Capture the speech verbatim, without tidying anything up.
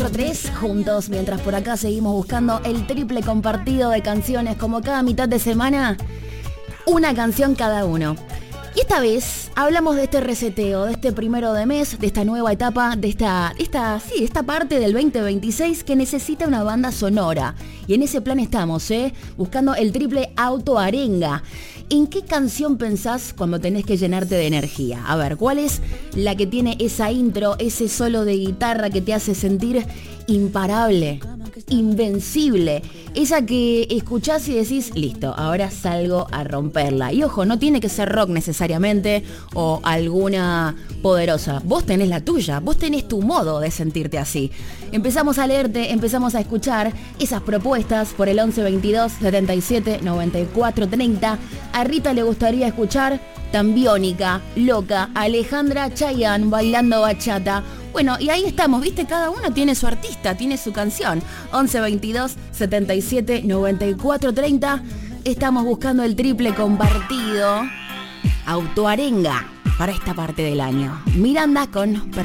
Tres juntos, mientras por acá seguimos buscando el triple compartido de canciones, como cada mitad de semana, una canción cada uno. Y esta vez hablamos de este reseteo, de este primero de mes, de esta nueva etapa, de esta, esta, sí, esta parte del veinte veintiséis que necesita una banda sonora. Y en ese plan estamos, ¿eh? Buscando el triple auto arenga. ¿En qué canción pensás cuando tenés que llenarte de energía? A ver, ¿cuál es la que tiene esa intro, ese solo de guitarra que te hace sentir imparable, invencible? Esa que escuchás y decís, listo, ahora salgo a romperla. Y ojo, no tiene que ser rock necesariamente o alguna poderosa. Vos tenés la tuya, vos tenés tu modo de sentirte así. Empezamos a leerte, empezamos a escuchar esas propuestas por el once veintidós setenta y siete noventa y cuatro treinta. A Rita le gustaría escuchar Tambiónica, Loca, Alejandra Chayanne bailando bachata. Bueno, y ahí estamos, ¿viste? Cada uno tiene su artista, tiene su canción. once veintidós setenta y siete noventa y cuatro treinta. Estamos buscando el triple compartido autoarenga para esta parte del año. Miranda con